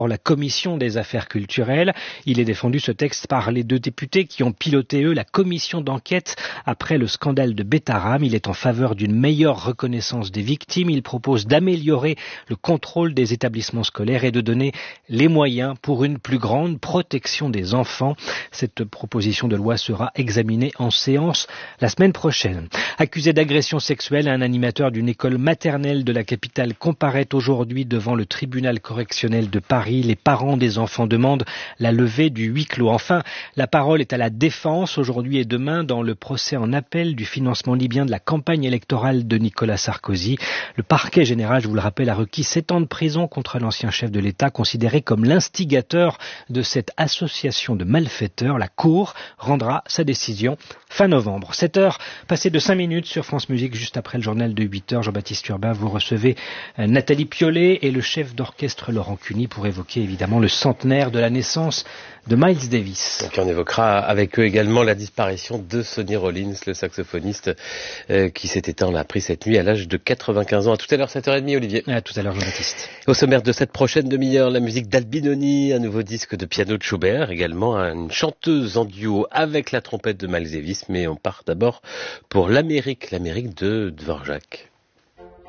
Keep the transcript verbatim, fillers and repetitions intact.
la commission des affaires culturelles. Il est défendu ce texte par les deux députés qui ont piloté eux la commission d'enquête après le scandale de Betaram. Il est en faveur d'une meilleure reconnaissance des victimes. Il propose d'améliorer le contrôle des établissements scolaires et de donner les moyens pour une plus grande protection des enfants. Cette proposition de loi sera examinée en séance la semaine prochaine. Accusé d'agression sexuelle, un animateur d'une école maternelle de la capitale comparaît aujourd'hui devant le tribunal correctionnel de Paris. Les parents des enfants demandent la levée du huis clos. Enfin, la parole est à la défense aujourd'hui et demain dans le procès en appel du financement libyen de la campagne électorale de Nicolas Sarkozy. Le parquet général, je vous le rappelle, a requis sept ans de prison contre l'ancien chef de l'État, considéré comme l'instigateur de cette association de malfaiteurs. La Cour rendra sa décision fin novembre. sept heures passées de cinq minutes sur France Musique, juste après le journal de huit heures. Jean-Baptiste Urbain, vous recevez Nathalie Piollet et le chef d'orchestre Laurent Cuny pour évoquer évidemment le centenaire de la naissance de Miles Davis. Et on évoquera avec eux également la disparition de Sonny Rollins, le saxophoniste euh, qui s'est éteint, on l'a appris cette nuit à l'âge de quatre-vingt-quinze ans. À tout à l'heure, sept heures trente, Olivier. À tout à l'heure, Jean-Baptiste. Au sommaire de cette prochaine demi-heure, la musique d'Albinoni, un nouveau disque de piano de Schubert, également une chanteuse en duo avec la trompette de Miles Davis, mais on part d'abord pour l'Amérique, l'Amérique de Dvorak.